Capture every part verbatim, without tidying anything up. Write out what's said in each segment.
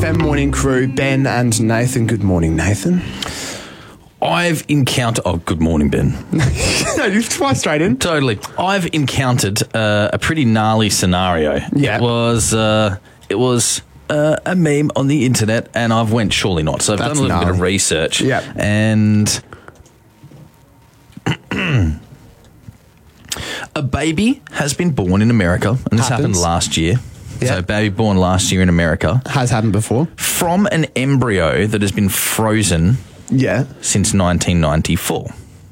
F M morning crew, Ben and Nathan. Good morning, Nathan. I've encountered... Oh, good morning, Ben. No, you've twice straight in. Totally. I've encountered uh, a pretty gnarly scenario. Yeah. It was... Uh, it was... Uh, a meme on the internet, and I've went surely not. So I've That's done a little gnarly. bit of research. Yeah. And a baby has been born in America, and this Happens. happened last year. Yeah. So a baby born last year in America Has happened before. from an embryo that has been frozen Yeah. since nineteen ninety-four.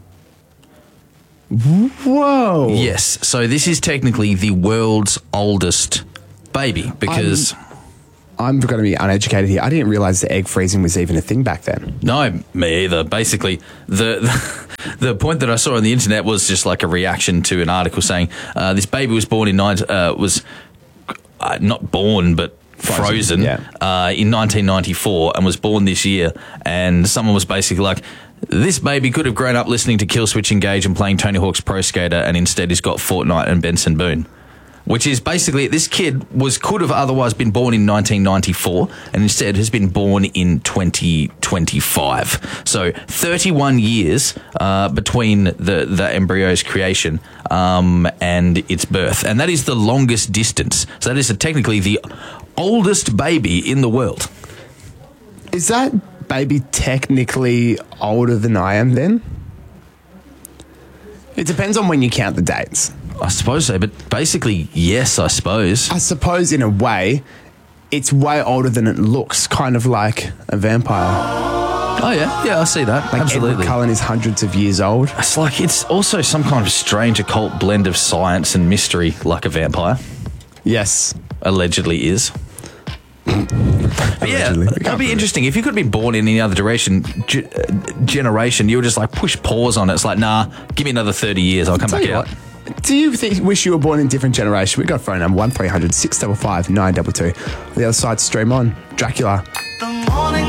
Whoa. Yes. So this is technically the world's oldest baby because... I'm going to be uneducated here. I didn't realise the egg freezing was even a thing back then. No, me either. Basically, the, the the point that I saw on the internet was just like a reaction to an article saying uh, this baby was born in nine uh, was uh, not born but frozen, Frozen, yeah. uh, in nineteen ninety-four and was born this year. And someone was basically like, this baby could have grown up listening to Killswitch Engage and playing Tony Hawk's Pro Skater, and instead he's got Fortnite and Benson Boone. Which is basically, this kid was could have otherwise been born in nineteen ninety-four and instead has been born in twenty twenty-five. So thirty-one years uh, between the, the embryo's creation um, and its birth. And that is the longest distance. So that is technically the oldest baby in the world. Is that baby technically older than I am then? It depends on when you count the dates. I suppose so, but basically, yes, I suppose. I suppose in a way, it's way older than it looks, kind of like a vampire. Oh, yeah. Yeah, I see that. Like Absolutely. Edward Cullen is hundreds of years old. It's like, it's also some kind of strange occult blend of science and mystery, like a vampire Yes. allegedly is. But yeah, Allegedly. We can't that'd be prove interesting. If you could be born in any other direction, ge- uh, generation, you would just like push pause on it. It's like, nah, give me another thirty years. I'll come Tell back you out. what, do you think, wish you were born in a different generation? We've got a phone number, one three hundred six five five nine two two. The other side, stream on. Dracula. The morning